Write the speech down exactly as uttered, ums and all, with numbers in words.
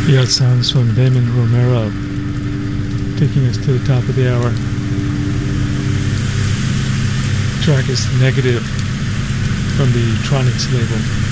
You got sounds from Damon Romero, taking us to the top of the hour. The track is Negative from the Tronics label.